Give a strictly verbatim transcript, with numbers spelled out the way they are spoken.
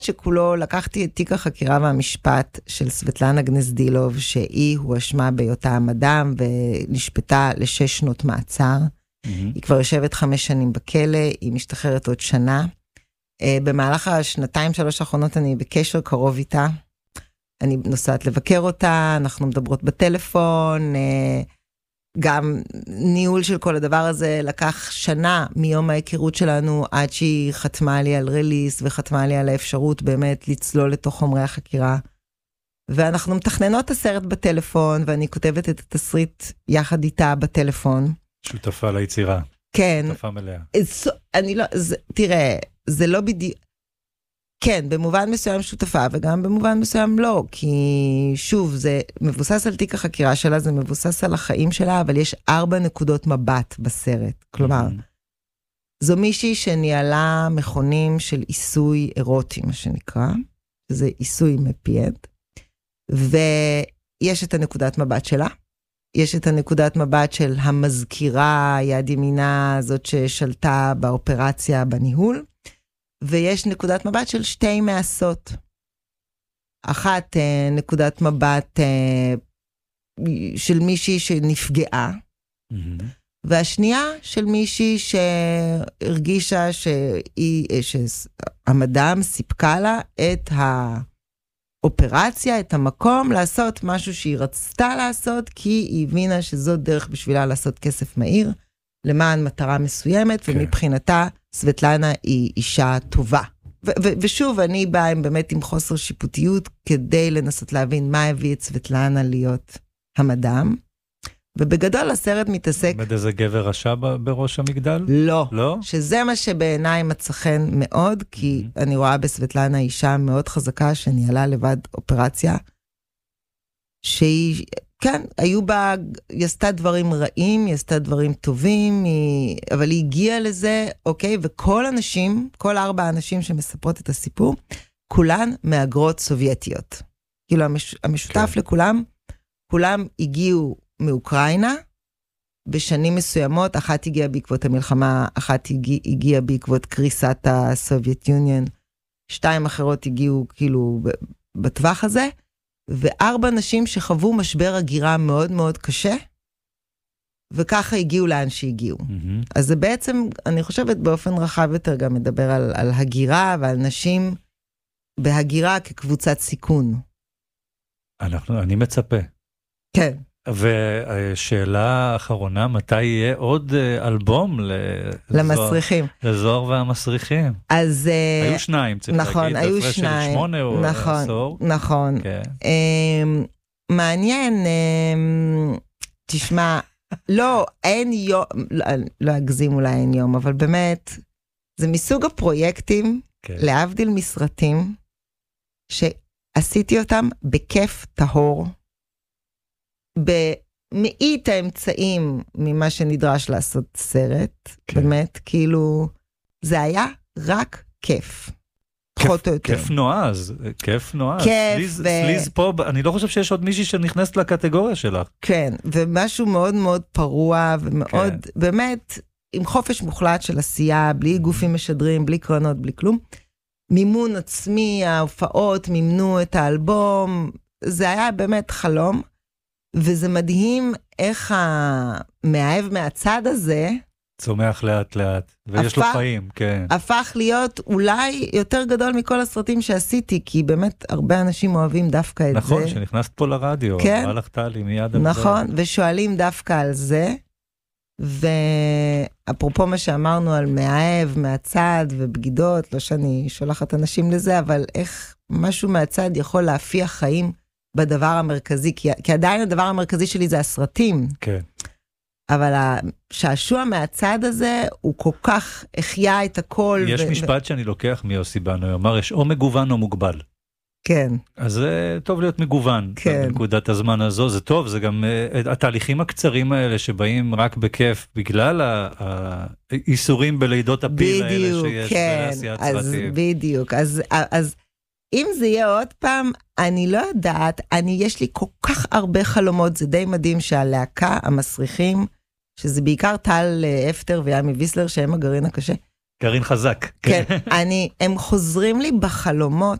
שכולו לקחתי את תיק החקירה והמשפט של סבטלנה גנסדילוב, שהיא הואשמה בהיותה אדם ונשפטה לשש שנות מעצר. Mm-hmm. היא כבר יושבת חמש שנים בכלא, היא משתחררת עוד שנה. במהלך השנתיים שלוש האחרונות אני בקשר קרוב איתה. אני נוסעת לבקר אותה, אנחנו מדברות בטלפון, גם ניהול של כל הדבר הזה לקח שנה מיום ההיכרות שלנו, עד שהיא חתמה לי על רליס, וחתמה לי על האפשרות באמת לצלול לתוך חומרי החקירה. ואנחנו מתכננות את הסרט בטלפון, ואני כותבת את התסריט יחד איתה בטלפון. שותפה ליצירה. כן. שותפה מלאה. אני לא, זה, תראה, זה לא בדיוק, כן, במובן מסוים שותפה, וגם במובן מסוים לא, כי שוב, זה מבוסס על תיק החקירה שלה, זה מבוסס על החיים שלה, אבל יש ארבע נקודות מבט בסרט. כלומר, זו מישהי שניהלה מכונים של עיסוי אירוטי, מה שנקרא, שזה עיסוי מפיד, ויש את הנקודת מבט שלה, יש את הנקודת מבט של המזכירה, יד ימינה, זאת ששלטה באופרציה, בניהול, ויש נקודת מבט של שתי מעשות. אחת נקודת מבט של מישהי שנפגעה, mm-hmm. והשנייה של מישהי שהרגישה שהיא, שהמדעם סיפקה לה את האופרציה, את המקום, לעשות משהו שהיא רצתה לעשות, כי היא הבינה שזאת דרך בשבילה לעשות כסף מהיר, למען מטרה מסוימת, okay. ומבחינתה סבטלנה היא אישה טובה. ו- ו- ושוב, אני באה באמת עם חוסר שיפוטיות, כדי לנסות להבין מה הביא את סבטלנה להיות המדעם. ובגדול הסרט מתעסק... עומד איזה גבר רשע בראש המגדל? לא. לא? שזה מה שבעיניי מצא חן מאוד, כי mm-hmm. אני רואה בסבטלנה אישה מאוד חזקה, שניהלה לבד אופרציה, שהיא... כן, היו בה, היא עשתה דברים רעים, היא עשתה דברים טובים, היא, אבל היא הגיעה לזה, אוקיי, וכל אנשים, כל ארבע אנשים שמספרות את הסיפור, כולן מהגרות סובייטיות. כאילו, המש, המשותף כן. לכולם, כולם הגיעו מאוקראינה, בשנים מסוימות, אחת הגיעה בעקבות המלחמה, אחת הגיע, הגיעה בעקבות קריסת הסובייט יוניון, שתיים אחרות הגיעו כאילו בטווח הזה, וארבע נשים שחוו משבר הגירה מאוד מאוד קשה, וככה הגיעו לאן שהגיעו. Mm-hmm. אז זה בעצם, אני חושבת באופן רחב יותר גם מדבר על, על הגירה ועל נשים בהגירה כקבוצת סיכון. אנחנו, אני מצפה. כן. ושאלה האחרונה, מתי יהיה עוד אלבום למסריחים? לזוהר והמסריחים. אז... היו שניים, צריך נכון, להגיד. היו שניים. של שמונה או עשור. נכון. מעניין, תשמע, לא, אין יום, לא אגזים אולי אין יום, אבל באמת, זה מסוג הפרויקטים, להבדיל מסרטים, שעשיתי אותם בכיף טהור, במאית האמצעים ממה שנדרש לעשות סרט, כן. באמת, כאילו, זה היה רק כיף. כיף, כיף נועז, כיף נועז. כיף. סליז, ו... סליז פה, אני לא חושב שיש עוד מישהי שנכנסת לקטגוריה שלך. כן, ומשהו מאוד מאוד פרוע, ומאוד, כן. באמת, עם חופש מוחלט של עשייה, בלי גופים משדרים, בלי קרנות, בלי כלום. מימון עצמי, ההופעות, מימנו את האלבום, זה היה באמת חלום. וזה מדהים איך המאהב מהצד הזה, צומח לאט לאט, ויש הפך, לו חיים, כן. הפך להיות אולי יותר גדול מכל הסרטים שעשיתי, כי באמת הרבה אנשים אוהבים דווקא את נכון, זה. נכון, שנכנסת פה לרדיו, כן. הלכת לי מיד על נכון, זה. ושואלים דווקא על זה, ואפרופו מה שאמרנו על מאהב מהצד ובגידות, לא שאני שולחת אנשים לזה, אבל איך משהו מהצד יכול להפיח חיים, בדבר המרכזי, כי, כי עדיין הדבר המרכזי שלי זה הסרטים. כן. אבל השעשוע מהצד הזה, הוא כל כך החיה את הכל. יש ו- משפט ו- שאני לוקח מיוסי בנו, הוא אמר, יש או מגוון או מוגבל. כן. אז זה טוב להיות מגוון. כן. בנקודת הזמן הזו, זה טוב, זה גם uh, התהליכים הקצרים האלה, שבאים רק בכיף, בגלל האיסורים בלידות הפיל האלה שיש, כן. ולעשיית אז סרטים. בדיוק, אז... אז אם זה יהיה עוד פעם, אני לא יודעת, אני, יש לי כל כך הרבה חלומות, זה די מדהים שהלהקה, המסריחים, שזה בעיקר טל אפטר וימי ויסלר, שהם הגרעין הקשה, גרעין חזק. כן, אני, הם חוזרים לי בחלומות.